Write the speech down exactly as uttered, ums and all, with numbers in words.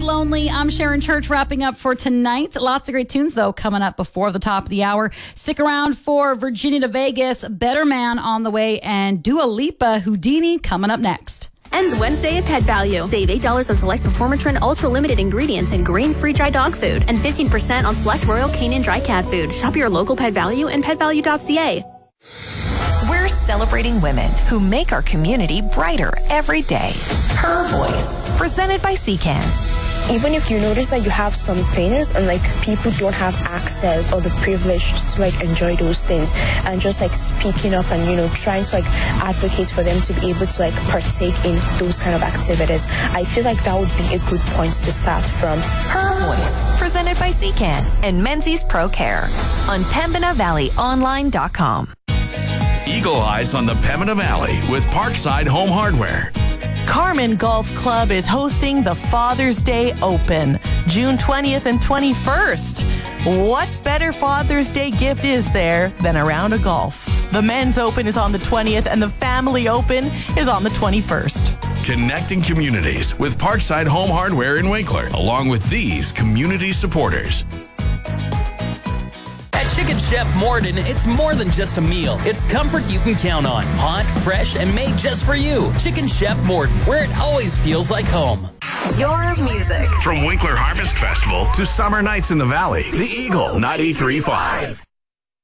Lonely. I'm Sharon Church, wrapping up for tonight. Lots of great tunes, though, coming up before the top of the hour. Stick around for Virginia to Vegas, Better Man on the way, and Dua Lipa, Houdini coming up next. Ends Wednesday at Pet Value. Save eight dollars on select Performatrin Ultra Limited ingredients and grain-free dry dog food, and fifteen percent on select Royal Canin dry cat food. Shop your local Pet Value and pet value dot c a. We're celebrating women who make our community brighter every day. Her Voice, presented by C C A N. Even if you notice that you have some things and like people don't have access or the privilege to like enjoy those things, and just like speaking up and, you know, trying to like advocate for them to be able to like partake in those kind of activities, I feel like that would be a good point to start from. Her Voice, presented by C C A N and Menzies Pro Care on Pembina Valley Online dot com. Eagle Eyes on the Pembina Valley with Parkside Home Hardware. Carmen Golf Club is hosting the Father's Day Open, June twentieth and twenty-first. What better Father's Day gift is there than a round of golf? The Men's Open is on the twentieth and the Family Open is on the twenty-first. Connecting communities with Parkside Home Hardware in Winkler, along with these community supporters. At Chicken Chef Morden, it's more than just a meal. It's comfort you can count on. Hot, fresh, and made just for you. Chicken Chef Morden, where it always feels like home. Your music. From Winkler Harvest Festival to summer nights in the valley, the Eagle ninety-three point five.